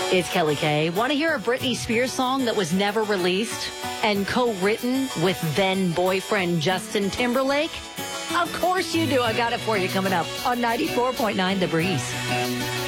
It's Kelly Kay. Want to hear a Britney Spears song that was never released and co-written with then boyfriend Justin Timberlake? Of course you do. I got it for you coming up on 94.9 The Breeze.